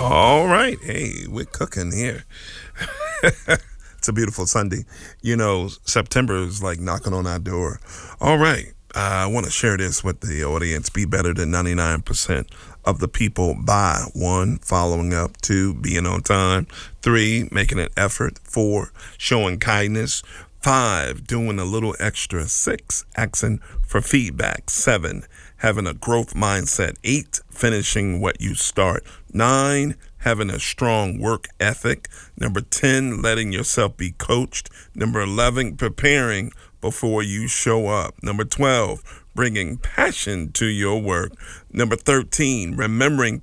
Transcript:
All right. Hey, we're cooking here. It's a beautiful Sunday. September is like knocking on our door. All right. I want to share this with the audience. Be better than 99% of the people by 1, following up, 2, being on time, 3, making an effort, 4, showing kindness, 5, doing a little extra, 6, asking for feedback, 7, having a growth mindset, 8, finishing what you start, 9, having a strong work ethic, number 10, letting yourself be coached, number 11, preparing before you show up, number 12, bringing passion to your work, number 13, remembering